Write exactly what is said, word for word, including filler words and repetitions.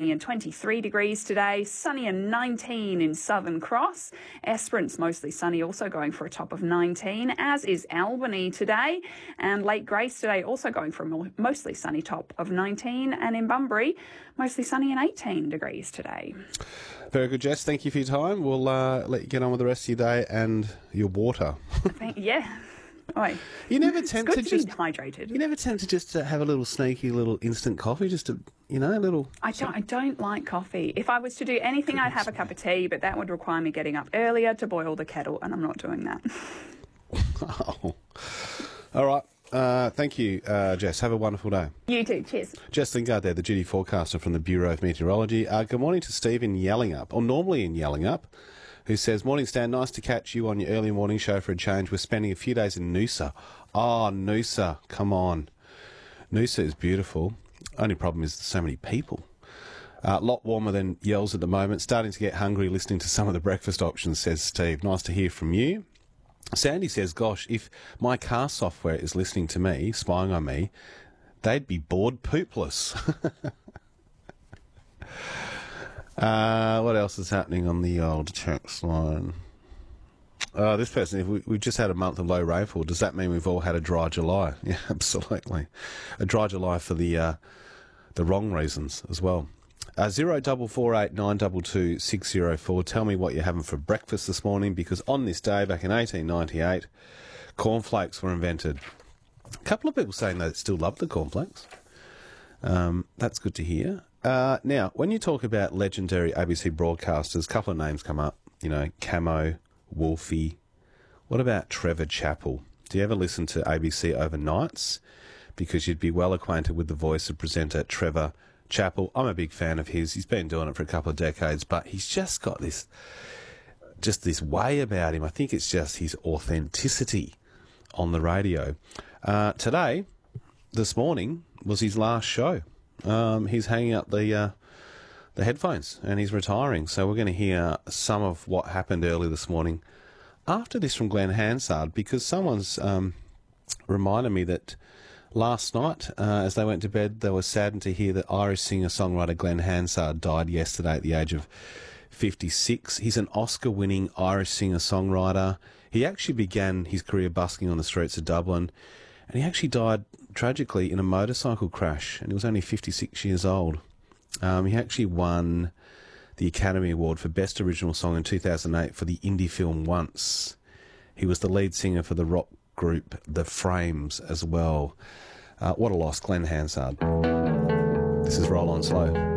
sunny and twenty-three degrees today. Sunny and nineteen in Southern Cross. Esperance mostly sunny, also going for a top of nineteen, as is Albany today. And Lake Grace today also going for a mostly sunny top of nineteen. And in Bunbury, mostly sunny and eighteen degrees today. Very good, Jess. Thank you for your time. We'll uh, let you get on with the rest of your day and your water. I think, yeah. Oi. You never tempt to, to to just be hydrated. You never tempt to just uh, have a little sneaky little instant coffee, just to, you know, a little. I don't. I don't like coffee. If I was to do anything, I'd have a cup of tea, but that would require me getting up earlier to boil the kettle, and I'm not doing that. Oh. All right. Uh, thank you, uh, Jess. Have a wonderful day. You too. Cheers. Jess Lingard there, the duty forecaster from the Bureau of Meteorology. Uh, good morning to Steve in Yellingup, or normally in Yellingup, who says, "Morning, Stan. Nice to catch you on your early morning show for a change. We're spending a few days in Noosa." Oh, Noosa. Come on. Noosa is beautiful. Only problem is there's so many people. A uh, lot warmer than Yells at the moment. Starting to get hungry listening to some of the breakfast options, says Steve. Nice to hear from you. Sandy says, gosh, if my car software is listening to me, spying on me, they'd be bored poopless. uh, what else is happening on the old text line? Uh, this person, if we, we've just had a month of low rainfall, does that mean we've all had a dry July? Yeah, absolutely. A dry July for the uh, the wrong reasons as well. Uh, zero double four eight nine two two six zero four. Tell me what you're having for breakfast this morning, because on this day back in eighteen ninety-eight, cornflakes were invented. A couple of people saying they still love the cornflakes. Um, that's good to hear. Uh, now, when you talk about legendary A B C broadcasters, a couple of names come up. You know, Camo, Wolfie. What about Trevor Chappell? Do you ever listen to A B C overnights? Because you'd be well acquainted with the voice of presenter Trevor Chappell. I'm a big fan of his. He's been doing it for a couple of decades, but he's just got this, just this way about him. I think it's just his authenticity on the radio. Uh, today, this morning, was his last show. Um, he's hanging up the uh, the headphones and he's retiring. So we're going to hear some of what happened early this morning. After this from Glenn Hansard, because someone's um, reminded me that last night, uh, as they went to bed, they were saddened to hear that Irish singer-songwriter Glenn Hansard died yesterday at the age of fifty-six. He's an Oscar-winning Irish singer-songwriter. He actually began his career busking on the streets of Dublin, and he actually died tragically in a motorcycle crash, and he was only fifty-six years old. Um, he actually won the Academy Award for Best Original Song in two thousand eight for the indie film Once. He was the lead singer for the rock group The Frames as well. Uh, what a loss, Glenn Hansard. This is Roll On Slow.